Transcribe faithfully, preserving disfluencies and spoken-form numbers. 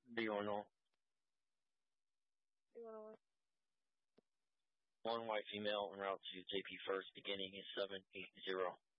Do you want to know? You want to what? One white female en route to J P First, beginning is seven eight zero.